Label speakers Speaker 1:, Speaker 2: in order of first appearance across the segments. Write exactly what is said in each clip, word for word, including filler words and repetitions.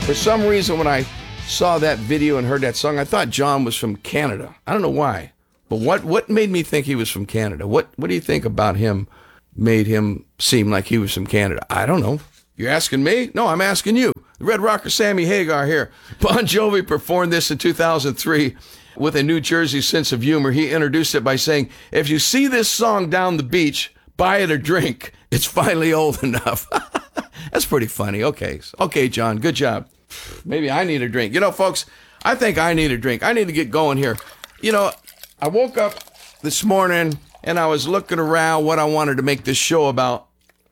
Speaker 1: For some reason, when I saw that video and heard that song, I thought John was from Canada. I don't know why. But what, what made me think he was from Canada? What what do you think about him made him seem like he was from Canada? I don't know. You're asking me? No, I'm asking you. The Red Rocker Sammy Hagar here. Bon Jovi performed this in two thousand three with a New Jersey sense of humor. He introduced it by saying, if you see this song down the beach, buy it a drink. It's finally old enough. That's pretty funny. Okay. Okay, John. Good job. Maybe I need a drink. You know, folks, I think I need a drink. I need to get going here. You know, I woke up this morning and I was looking around what I wanted to make this show about.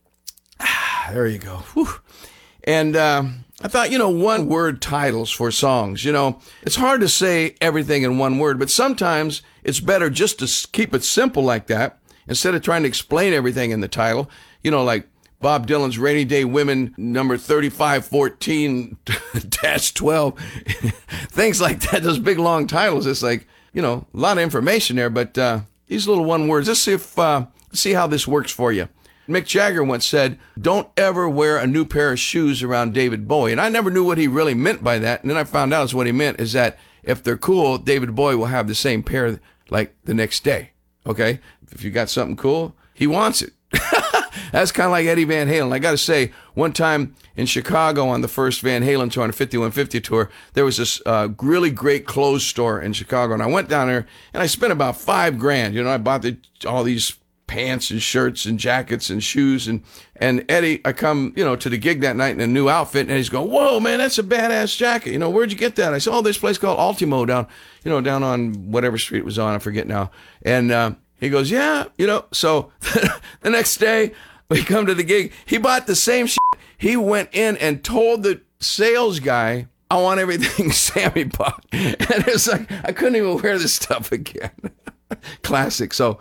Speaker 1: There you go. Whew. And uh, I thought, you know, one word titles for songs. You know, it's hard to say everything in one word, but sometimes it's better just to keep it simple like that instead of trying to explain everything in the title. You know, like Bob Dylan's Rainy Day Women, number thirty-five fourteen dash twelve. Things like that, those big long titles. It's like, you know, a lot of information there, but uh, these little one words. Let's see if, uh, see how this works for you. Mick Jagger once said, don't ever wear a new pair of shoes around David Bowie. And I never knew what he really meant by that. And then I found out is what he meant is that if they're cool, David Bowie will have the same pair like the next day. Okay? If you got something cool, he wants it. That's kind of like Eddie Van Halen. I got to say, one time in Chicago on the first Van Halen tour, on the fifty-one fifty tour, there was this uh, really great clothes store in Chicago. And I went down there and I spent about five grand. You know, I bought the, all these pants and shirts and jackets and shoes. And, and Eddie, I come, you know, to the gig that night in a new outfit, and he's going, whoa, man, that's a badass jacket. You know, where'd you get that? I said, oh, this place called Ultimo down, you know, down on whatever street it was on. I forget now. And uh, he goes, yeah, you know, so the next day we come to the gig. He bought the same shit. He went in and told the sales guy, I want everything Sammy bought. And it's like, I couldn't even wear this stuff again. Classic. So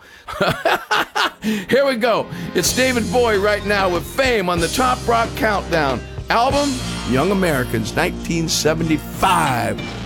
Speaker 1: here we go. It's David Bowie right now with Fame on the Top Rock Countdown. Album, Young Americans, nineteen seventy-five.